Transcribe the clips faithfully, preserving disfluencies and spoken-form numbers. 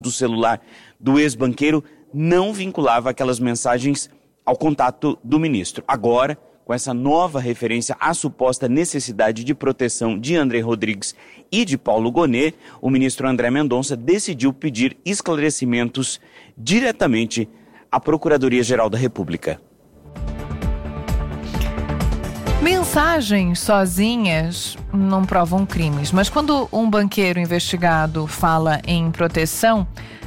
do celular do ex-banqueiro não vinculava aquelas mensagens ao contato do ministro. Agora, com essa nova referência à suposta necessidade de proteção de André Rodrigues e de Paulo Gonet, o ministro André Mendonça decidiu pedir esclarecimentos diretamente à Procuradoria-Geral da República. Mensagens sozinhas não provam crimes, mas quando um banqueiro investigado fala em proteção,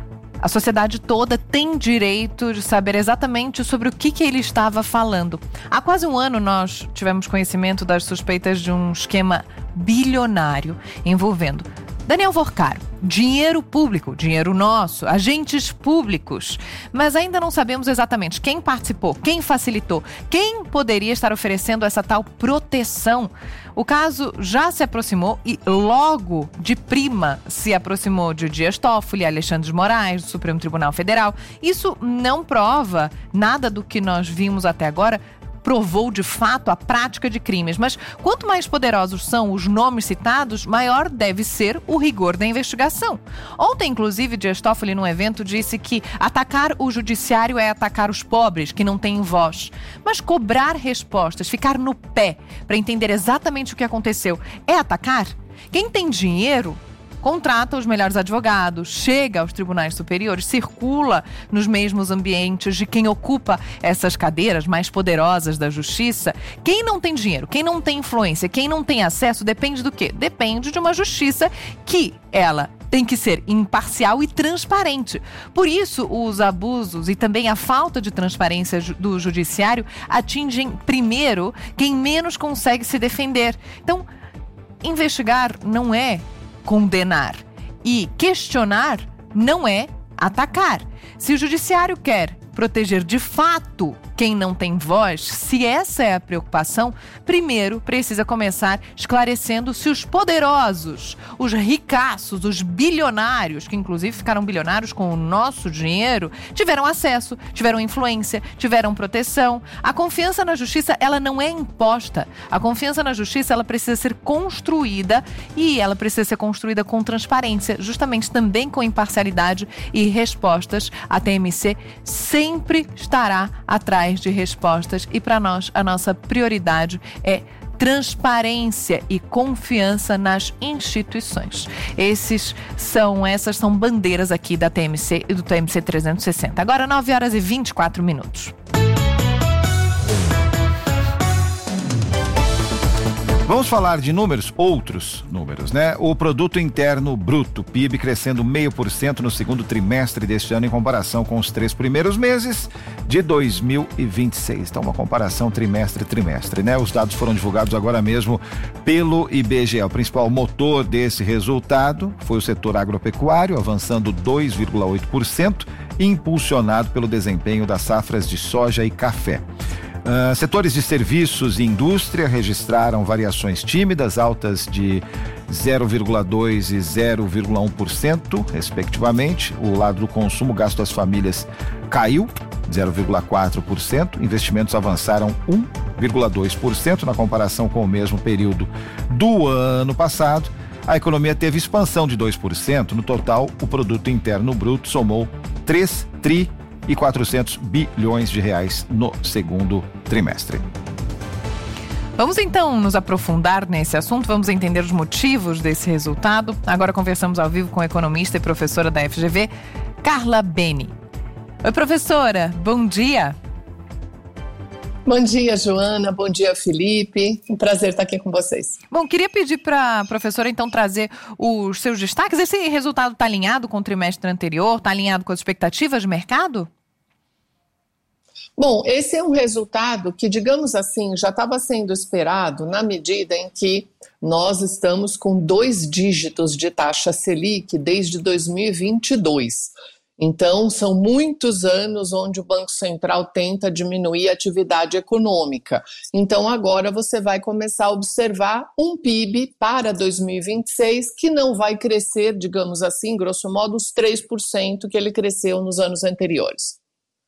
a sociedade toda tem direito de saber exatamente sobre o que, que ele estava falando. Há quase um ano nós tivemos conhecimento das suspeitas de um esquema bilionário envolvendo Daniel Vorcaro, dinheiro público, dinheiro nosso, agentes públicos. Mas ainda não sabemos exatamente quem participou, quem facilitou, quem poderia estar oferecendo essa tal proteção. O caso já se aproximou e logo de prima se aproximou de Dias Toffoli, Alexandre de Moraes, do Supremo Tribunal Federal. Isso não prova nada do que nós vimos até agora, provou de fato a prática de crimes, mas quanto mais poderosos são os nomes citados, maior deve ser o rigor da investigação. Ontem, inclusive, Dias Toffoli, num evento, disse que atacar o judiciário é atacar os pobres, que não têm voz. Mas cobrar respostas, ficar no pé para entender exatamente o que aconteceu, é atacar? Quem tem dinheiro contrata os melhores advogados, chega aos tribunais superiores, circula nos mesmos ambientes de quem ocupa essas cadeiras mais poderosas da justiça. Quem não tem dinheiro, quem não tem influência, quem não tem acesso, depende do quê? Depende de uma justiça que ela tem que ser imparcial e transparente. Por isso, os abusos e também a falta de transparência do judiciário atingem primeiro quem menos consegue se defender. Então, investigar não é condenar e questionar não é atacar. Se o judiciário quer proteger de fato quem não tem voz, se essa é a preocupação, primeiro precisa começar esclarecendo se os poderosos, os ricaços, os bilionários, que inclusive ficaram bilionários com o nosso dinheiro, tiveram acesso, tiveram influência, tiveram proteção. A confiança na justiça, ela não é imposta. A confiança na justiça, ela precisa ser construída e ela precisa ser construída com transparência, justamente também com imparcialidade e respostas. A T M C sempre estará atrás de respostas e para nós a nossa prioridade é transparência e confiança nas instituições. Esses são, essas são bandeiras aqui da T M C e do T M C trezentos e sessenta. Agora nove horas e vinte e quatro minutos. Vamos falar de números, outros números, né? O Produto Interno Bruto, P I B, crescendo meio por cento no segundo trimestre deste ano em comparação com os três primeiros meses de dois mil e vinte e seis. Então, uma comparação trimestre a trimestre, né? Os dados foram divulgados agora mesmo pelo I B G E. O principal motor desse resultado foi o setor agropecuário, avançando dois vírgula oito por cento, impulsionado pelo desempenho das safras de soja e café. Uh, setores de serviços e indústria registraram variações tímidas, altas de zero vírgula dois por cento e zero vírgula um por cento, respectivamente. O lado do consumo, gasto das famílias, caiu zero vírgula quatro por cento. Investimentos avançaram um vírgula dois por cento na comparação com o mesmo período do ano passado. A economia teve expansão de dois por cento. No total, o Produto Interno Bruto somou três trilhões e quatrocentos bilhões de reais no segundo trimestre. Vamos então nos aprofundar nesse assunto, vamos entender os motivos desse resultado. Agora conversamos ao vivo com a economista e professora da F G V, Carla Beni. Oi, professora, bom dia. Bom dia, Joana. Bom dia, Felipe. Um prazer estar aqui com vocês. Bom, queria pedir para a professora, então, trazer os seus destaques. Esse resultado está alinhado com o trimestre anterior? Está alinhado com as expectativas de mercado? Bom, esse é um resultado que, digamos assim, já estava sendo esperado na medida em que nós estamos com dois dígitos de taxa Selic desde dois mil e vinte e dois. Então, são muitos anos onde o Banco Central tenta diminuir a atividade econômica. Então, agora você vai começar a observar um P I B para dois mil e vinte e seis que não vai crescer, digamos assim, grosso modo, os três por cento que ele cresceu nos anos anteriores.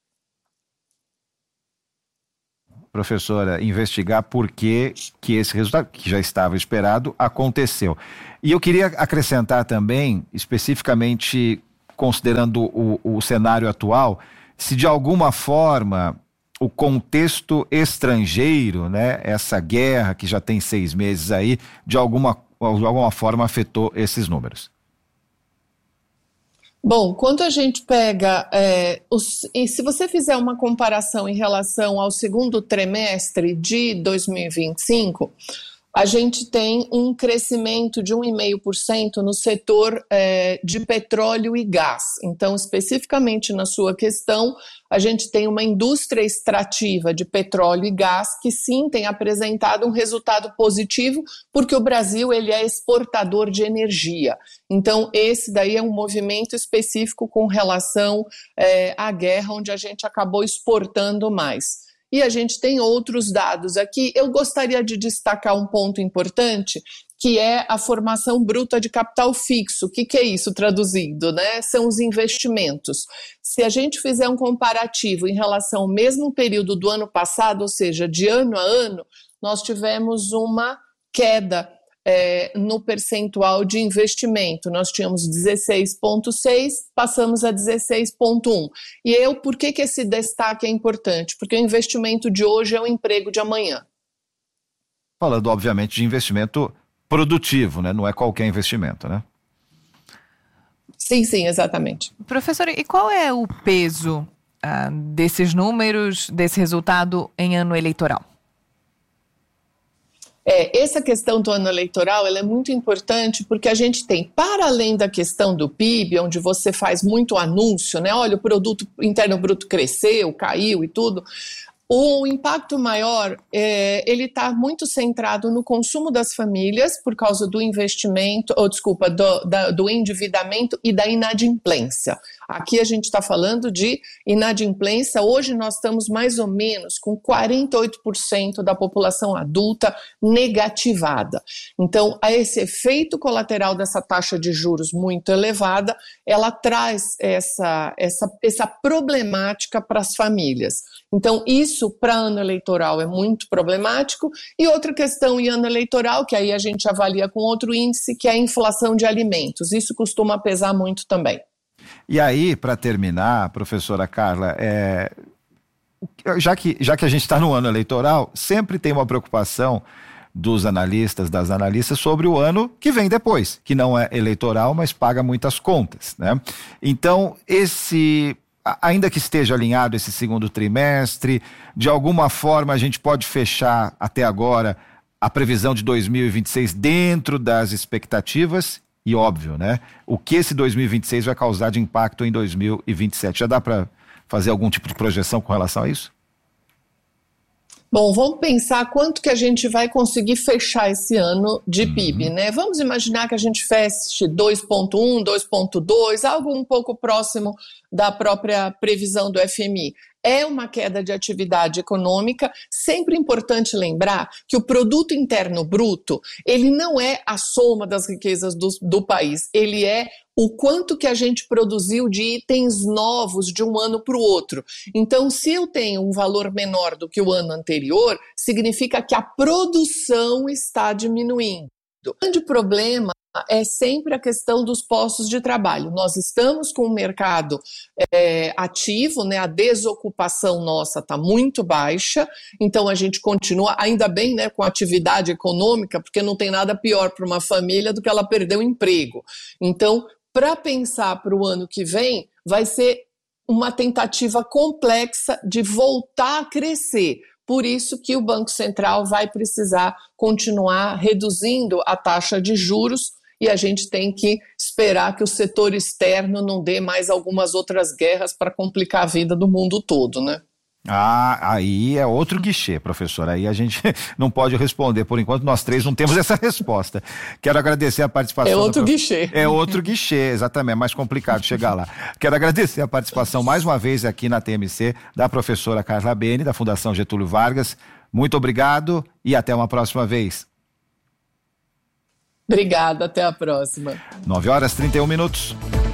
Professora, investigar por que que esse resultado, que já estava esperado, aconteceu. E eu queria acrescentar também, especificamente, considerando o, o cenário atual, se de alguma forma o contexto estrangeiro, né, essa guerra que já tem seis meses aí, de alguma, de alguma forma afetou esses números. Bom, quando a gente pega, é, os, e se você fizer uma comparação em relação ao segundo trimestre de dois mil e vinte e cinco, a gente tem um crescimento de um vírgula cinco por cento no setor é, de petróleo e gás. Então, especificamente na sua questão, a gente tem uma indústria extrativa de petróleo e gás que sim tem apresentado um resultado positivo, porque o Brasil ele é exportador de energia. Então, esse daí é um movimento específico com relação é, à guerra, onde a gente acabou exportando mais. E a gente tem outros dados aqui. Eu gostaria de destacar um ponto importante, que é a formação bruta de capital fixo. O que, que é isso traduzindo, né? São os investimentos. Se a gente fizer um comparativo em relação ao mesmo período do ano passado, ou seja, de ano a ano, nós tivemos uma queda É, no percentual de investimento. Nós tínhamos dezesseis vírgula seis, passamos a dezesseis vírgula um. E eu, por que, que esse destaque é importante? Porque o investimento de hoje é o emprego de amanhã. Falando, obviamente, de investimento produtivo, né? Não é qualquer investimento, né? Sim, sim, exatamente. Professora, e qual é o peso ah, desses números, desse resultado em ano eleitoral? É, essa questão do ano eleitoral ela é muito importante porque a gente tem, para além da questão do P I B, onde você faz muito anúncio, né? Olha, o produto interno bruto cresceu, caiu e tudo. O impacto maior, é, ele está muito centrado no consumo das famílias por causa do investimento, ou desculpa, do, da, do endividamento e da inadimplência. Aqui a gente está falando de inadimplência. Hoje nós estamos mais ou menos com quarenta e oito por cento da população adulta negativada. Então, a esse efeito colateral dessa taxa de juros muito elevada, ela traz essa, essa, essa problemática para as famílias. Então, isso para ano eleitoral é muito problemático. E outra questão em ano eleitoral, que aí a gente avalia com outro índice, que é a inflação de alimentos. Isso costuma pesar muito também. E aí, para terminar, professora Carla, é, já, que, já que a gente está no ano eleitoral, sempre tem uma preocupação dos analistas, das analistas, sobre o ano que vem depois, que não é eleitoral, mas paga muitas contas, né? Então, esse... ainda que esteja alinhado esse segundo trimestre, de alguma forma a gente pode fechar até agora a previsão de dois mil e vinte e seis dentro das expectativas e óbvio, né? O que esse dois mil e vinte e seis vai causar de impacto em dois mil e vinte e sete? Já dá para fazer algum tipo de projeção com relação a isso? Bom, vamos pensar quanto que a gente vai conseguir fechar esse ano de uhum. P I B, né? Vamos imaginar que a gente feche dois vírgula um, dois vírgula dois, algo um pouco próximo da própria previsão do F M I. É uma queda de atividade econômica. Sempre importante lembrar que o produto interno bruto, ele não é a soma das riquezas do, do país, ele é o quanto que a gente produziu de itens novos de um ano para o outro. Então, se eu tenho um valor menor do que o ano anterior, significa que a produção está diminuindo. O grande problema é sempre a questão dos postos de trabalho. Nós estamos com um mercado é, ativo, né? A desocupação nossa está muito baixa, então a gente continua, ainda bem, né, com a atividade econômica, porque não tem nada pior para uma família do que ela perder o emprego. Então, para pensar para o ano que vem, vai ser uma tentativa complexa de voltar a crescer. Por isso que o Banco Central vai precisar continuar reduzindo a taxa de juros e a gente tem que esperar que o setor externo não dê mais algumas outras guerras para complicar a vida do mundo todo, né? Ah, aí é outro guichê, professor. Aí a gente não pode responder. Por enquanto, nós três não temos essa resposta. Quero agradecer a participação... É outro prof... guichê. É outro guichê, exatamente. É mais complicado chegar lá. Quero agradecer a participação mais uma vez aqui na T M C da professora Carla Bene, da Fundação Getúlio Vargas. Muito obrigado e até uma próxima vez. Obrigada, até a próxima. nove horas e trinta e um minutos.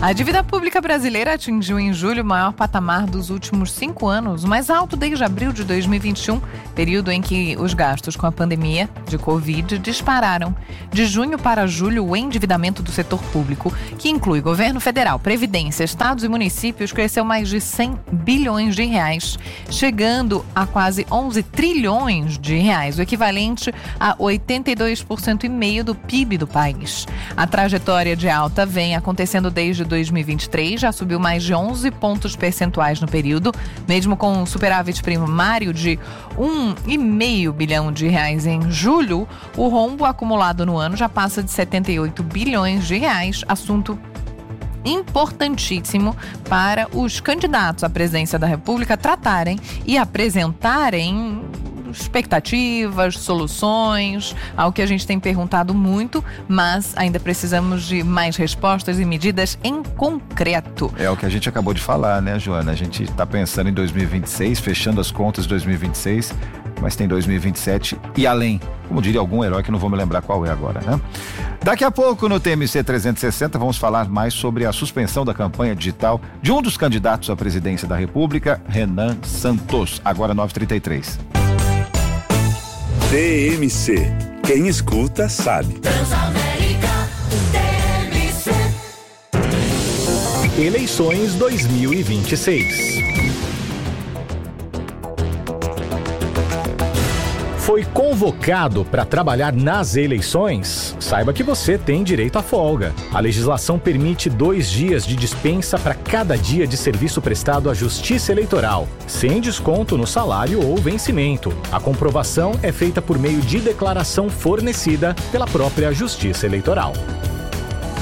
A dívida pública brasileira atingiu em julho o maior patamar dos últimos cinco anos, o mais alto desde abril de dois mil e vinte e um, período em que os gastos com a pandemia de Covid dispararam. De junho para julho, o endividamento do setor público, que inclui governo federal, previdência, estados e municípios, cresceu mais de cem bilhões de reais, chegando a quase onze trilhões de reais, o equivalente a oitenta e dois por cento e meio do P I B do país. A trajetória de alta vem acontecendo desde dois mil e vinte e três, já subiu mais de onze pontos percentuais no período, mesmo com um superávit primário de um vírgula cinco bilhão de reais em julho, o rombo acumulado no ano já passa de setenta e oito bilhões de reais, assunto importantíssimo para os candidatos à presidência da República tratarem e apresentarem expectativas, soluções, ao que a gente tem perguntado muito, mas ainda precisamos de mais respostas e medidas em concreto. É o que a gente acabou de falar, né, Joana? A gente está pensando em dois mil e vinte e seis, fechando as contas de dois mil e vinte e seis, mas tem dois mil e vinte e sete e além. Como diria algum herói que não vou me lembrar qual é agora, né? Daqui a pouco no T M C trezentos e sessenta vamos falar mais sobre a suspensão da campanha digital de um dos candidatos à presidência da República, Renan Santos, agora nove e trinta e três. T M C. Quem escuta sabe. Transamérica, T M C. Eleições dois mil e vinte e seis. Foi convocado para trabalhar nas eleições? Saiba que você tem direito à folga. A legislação permite dois dias de dispensa para cada dia de serviço prestado à Justiça Eleitoral, sem desconto no salário ou vencimento. A comprovação é feita por meio de declaração fornecida pela própria Justiça Eleitoral.